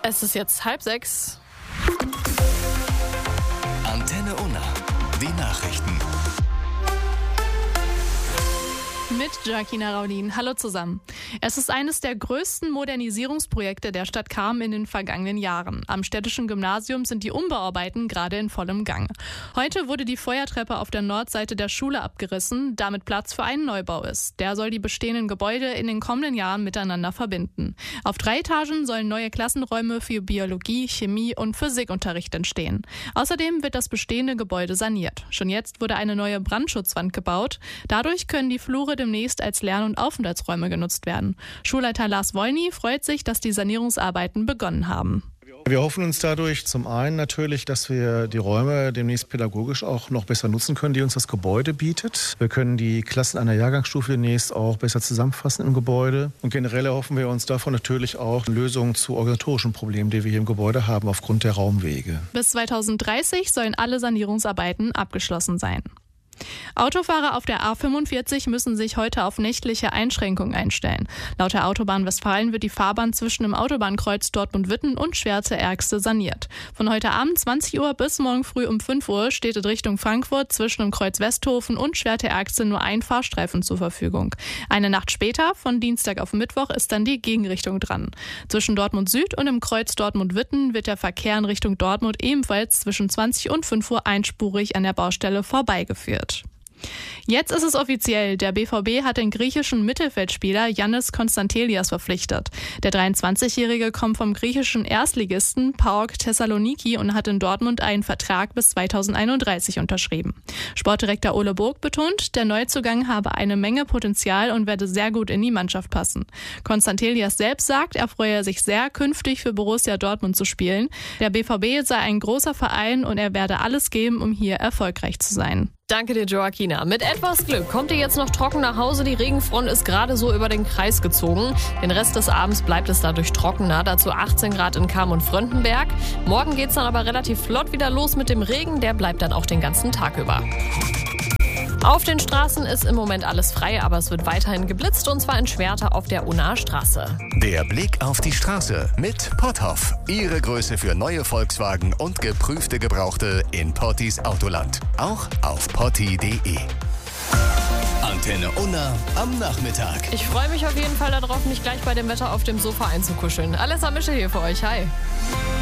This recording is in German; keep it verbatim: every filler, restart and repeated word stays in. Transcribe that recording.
Es ist jetzt halb sechs. Antenne Unna, die Nachrichten. Mit Joaquina Raulin. Hallo zusammen. Es ist eines der größten Modernisierungsprojekte der Stadt Cham in den vergangenen Jahren. Am städtischen Gymnasium sind die Umbauarbeiten gerade in vollem Gang. Heute wurde die Feuertreppe auf der Nordseite der Schule abgerissen, damit Platz für einen Neubau ist. Der soll die bestehenden Gebäude in den kommenden Jahren miteinander verbinden. Auf drei Etagen sollen neue Klassenräume für Biologie, Chemie und Physikunterricht entstehen. Außerdem wird das bestehende Gebäude saniert. Schon jetzt wurde eine neue Brandschutzwand gebaut. Dadurch können die Flure demnächst als Lern- und Aufenthaltsräume genutzt werden. Schulleiter Lars Wolny freut sich, dass die Sanierungsarbeiten begonnen haben. Wir hoffen uns dadurch zum einen natürlich, dass wir die Räume demnächst pädagogisch auch noch besser nutzen können, die uns das Gebäude bietet. Wir können die Klassen einer Jahrgangsstufe demnächst auch besser zusammenfassen im Gebäude. Und generell erhoffen wir uns davon natürlich auch Lösungen zu organisatorischen Problemen, die wir hier im Gebäude haben aufgrund der Raumwege. Bis zweitausenddreißig sollen alle Sanierungsarbeiten abgeschlossen sein. Autofahrer auf der A fünfundvierzig müssen sich heute auf nächtliche Einschränkungen einstellen. Laut der Autobahn Westfalen wird die Fahrbahn zwischen dem Autobahnkreuz Dortmund-Witten und Schwerte-Ergste saniert. Von heute Abend zwanzig Uhr bis morgen früh um fünf Uhr steht in Richtung Frankfurt zwischen dem Kreuz Westhofen und Schwerte-Ergste nur ein Fahrstreifen zur Verfügung. Eine Nacht später, von Dienstag auf Mittwoch, ist dann die Gegenrichtung dran. Zwischen Dortmund Süd und dem Kreuz Dortmund-Witten wird der Verkehr in Richtung Dortmund ebenfalls zwischen zwanzig und fünf Uhr einspurig an der Baustelle vorbeigeführt. Jetzt ist es offiziell, der B V B hat den griechischen Mittelfeldspieler Yannis Konstantelias verpflichtet. Der dreiundzwanzigjährige kommt vom griechischen Erstligisten PAOK Thessaloniki und hat in Dortmund einen Vertrag bis zweitausendeinunddreißig unterschrieben. Sportdirektor Ole Burg betont, der Neuzugang habe eine Menge Potenzial und werde sehr gut in die Mannschaft passen. Konstantelias selbst sagt, er freue sich sehr, künftig für Borussia Dortmund zu spielen. Der B V B sei ein großer Verein und er werde alles geben, um hier erfolgreich zu sein. Danke dir, Joaquina. Mit etwas Glück kommt ihr jetzt noch trocken nach Hause. Die Regenfront ist gerade so über den Kreis gezogen. Den Rest des Abends bleibt es dadurch trockener. Dazu achtzehn Grad in Cham und Fröndenberg. Morgen geht's dann aber relativ flott wieder los mit dem Regen. Der bleibt dann auch den ganzen Tag über. Auf den Straßen ist im Moment alles frei, aber es wird weiterhin geblitzt, und zwar in Schwerte auf der Unnaer Straße. Der Blick auf die Straße mit Potthoff. Ihre Größe für neue Volkswagen und geprüfte Gebrauchte in Pottis Autoland. Auch auf potti punkt de. Antenne Unna am Nachmittag. Ich freue mich auf jeden Fall darauf, mich gleich bei dem Wetter auf dem Sofa einzukuscheln. Alessa Mische hier für euch. Hi.